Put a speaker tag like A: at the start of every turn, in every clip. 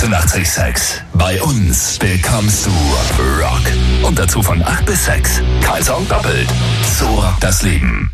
A: 88,6. Bei uns bekommst du Rock. Und dazu von 8 bis 6. Karlsson doppelt. So rockt das Leben.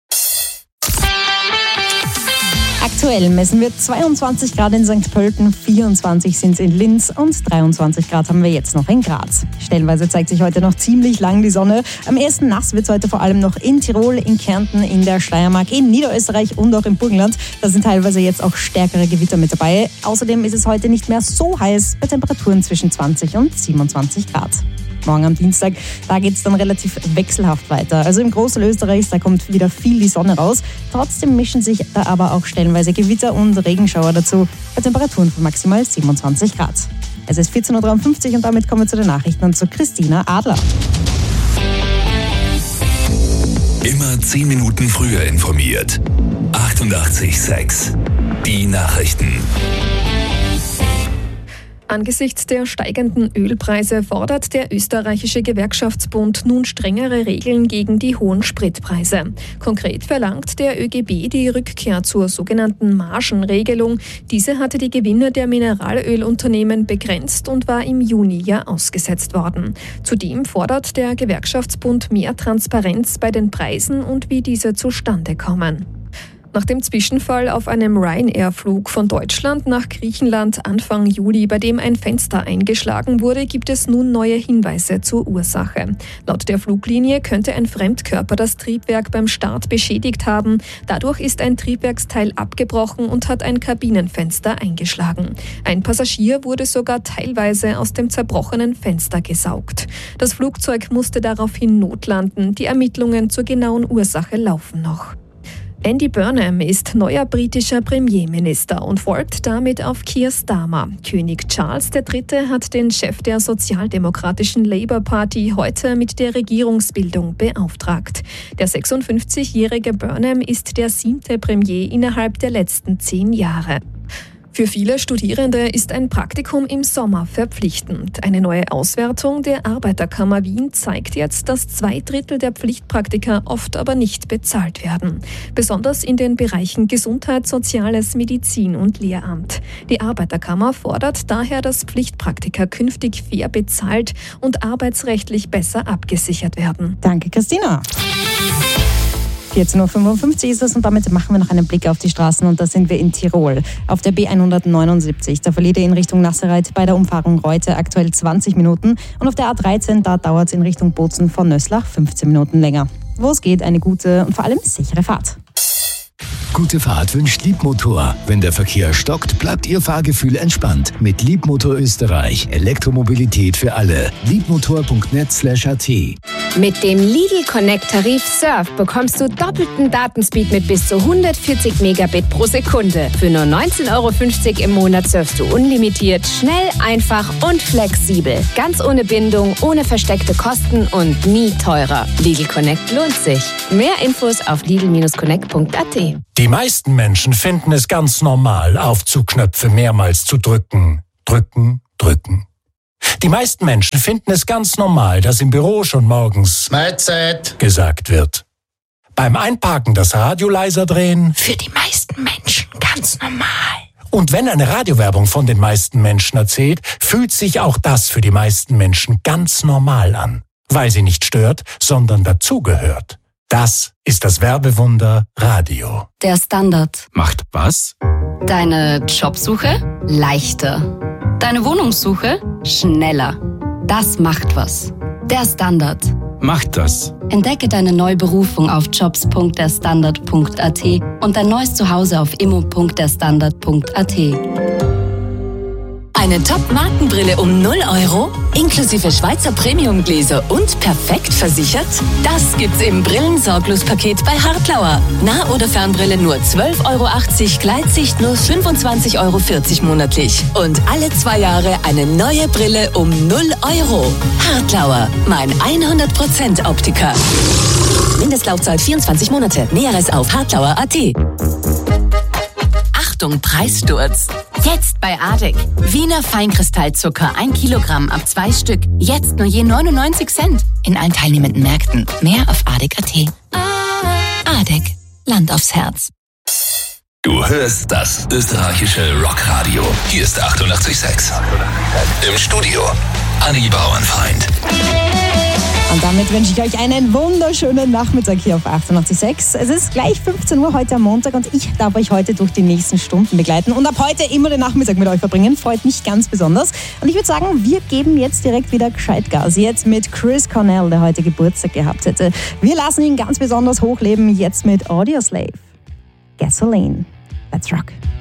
B: Aktuell messen wir 22 Grad in St. Pölten, 24 sind es in Linz und 23 Grad haben wir jetzt noch in Graz. Stellenweise zeigt sich heute noch ziemlich lang die Sonne. Am ersten nass wird es heute vor allem noch in Tirol, in Kärnten, in der Steiermark, in Niederösterreich und auch im Burgenland. Da sind teilweise jetzt auch stärkere Gewitter mit dabei. Außerdem ist es heute nicht mehr so heiß bei Temperaturen zwischen 20 und 27 Grad. Morgen am Dienstag, da geht es dann relativ wechselhaft weiter. Also im Großteil Österreichs, da kommt wieder viel die Sonne raus. Trotzdem mischen sich da aber auch stellenweise Gewitter und Regenschauer dazu, bei Temperaturen von maximal 27 Grad. Es ist 14.53 Uhr und damit kommen wir zu den Nachrichten und zu Christina Adler.
A: Immer 10 Minuten früher informiert. 88,6. Die Nachrichten.
C: Angesichts der steigenden Ölpreise fordert der österreichische Gewerkschaftsbund nun strengere Regeln gegen die hohen Spritpreise. Konkret verlangt der ÖGB die Rückkehr zur sogenannten Margenregelung. Diese hatte die Gewinne der Mineralölunternehmen begrenzt und war im Juni ja ausgesetzt worden. Zudem fordert der Gewerkschaftsbund mehr Transparenz bei den Preisen und wie diese zustande kommen. Nach dem Zwischenfall auf einem Ryanair-Flug von Deutschland nach Griechenland Anfang Juli, bei dem ein Fenster eingeschlagen wurde, gibt es nun neue Hinweise zur Ursache. Laut der Fluglinie könnte ein Fremdkörper das Triebwerk beim Start beschädigt haben. Dadurch ist ein Triebwerksteil abgebrochen und hat ein Kabinenfenster eingeschlagen. Ein Passagier wurde sogar teilweise aus dem zerbrochenen Fenster gesaugt. Das Flugzeug musste daraufhin notlanden. Die Ermittlungen zur genauen Ursache laufen noch. Andy Burnham ist neuer britischer Premierminister und folgt damit auf Keir Starmer. König Charles III. Hat den Chef der sozialdemokratischen Labour Party heute mit der Regierungsbildung beauftragt. Der 56-jährige Burnham ist der 7. Premier innerhalb der letzten 10 Jahre. Für viele Studierende ist ein Praktikum im Sommer verpflichtend. Eine neue Auswertung der Arbeiterkammer Wien zeigt jetzt, dass 2/3 der Pflichtpraktika oft aber nicht bezahlt werden. Besonders in den Bereichen Gesundheit, Soziales, Medizin und Lehramt. Die Arbeiterkammer fordert daher, dass Pflichtpraktika künftig fair bezahlt und arbeitsrechtlich besser abgesichert werden.
B: Danke, Christina. 14.55 Uhr ist es und damit machen wir noch einen Blick auf die Straßen und da sind wir in Tirol. Auf der B179, da verliert ihr in Richtung Nassereit bei der Umfahrung Reute aktuell 20 Minuten und auf der A13, da dauert es in Richtung Bozen von Nöslach 15 Minuten länger. Wo es geht, eine gute und vor allem sichere Fahrt.
D: Gute Fahrt wünscht Liebmotor. Wenn der Verkehr stockt, bleibt Ihr Fahrgefühl entspannt. Mit Liebmotor Österreich. Elektromobilität für alle. Liebmotor.net/at.
E: Mit dem Lidl Connect Tarif Surf bekommst du doppelten Datenspeed mit bis zu 140 Megabit pro Sekunde. Für nur 19,50 € im Monat surfst du unlimitiert, schnell, einfach und flexibel. Ganz ohne Bindung, ohne versteckte Kosten und nie teurer. Lidl Connect lohnt sich. Mehr Infos auf lidl-connect.at.
F: Die meisten Menschen finden es ganz normal, Aufzugknöpfe mehrmals zu drücken. Drücken, drücken. Die meisten Menschen finden es ganz normal, dass im Büro schon morgens Mahlzeit gesagt wird. Beim Einparken das Radio leiser drehen. Für die meisten Menschen ganz normal. Und wenn eine Radiowerbung von den meisten Menschen erzählt, fühlt sich auch das für die meisten Menschen ganz normal an. Weil sie nicht stört, sondern dazugehört. Das ist das Werbewunder Radio.
G: Der Standard.
D: Macht was?
G: Deine Jobsuche leichter. Deine Wohnungssuche schneller. Das macht was. Der Standard.
D: Macht das.
G: Entdecke deine neue Berufung auf jobs.derstandard.at und dein neues Zuhause auf immo.derstandard.at.
H: Eine Top-Markenbrille um 0 €, inklusive Schweizer Premium-Gläser und perfekt versichert? Das gibt's im Brillensorglos-Paket bei Hartlauer. Nah- oder Fernbrille nur 12,80 €, Gleitsicht nur 25,40 € monatlich. Und alle 2 Jahre eine neue Brille um 0 €. Hartlauer, mein 100% Optiker. Mindestlaufzeit 24 Monate. Näheres auf hartlauer.at. Achtung, Preissturz. Jetzt bei ADEC. Wiener Feinkristallzucker 1 Kilogramm ab 2 Stück. Jetzt nur je 99 Cent. In allen teilnehmenden Märkten. Mehr auf ADEC.at. ADEC. Land aufs Herz.
A: Du hörst das österreichische Rockradio. Hier ist 88,6. Im Studio Anni Bauernfeind.
B: Und damit wünsche ich euch einen wunderschönen Nachmittag hier auf 88,6. Es ist gleich 15 Uhr heute am Montag und ich darf euch heute durch die nächsten Stunden begleiten und ab heute immer den Nachmittag mit euch verbringen. Freut mich ganz besonders. Und ich würde sagen, wir geben jetzt direkt wieder gescheit Gas. Jetzt mit Chris Cornell, der heute Geburtstag gehabt hätte. Wir lassen ihn ganz besonders hochleben, jetzt mit Audioslave. Gasoline. Let's rock.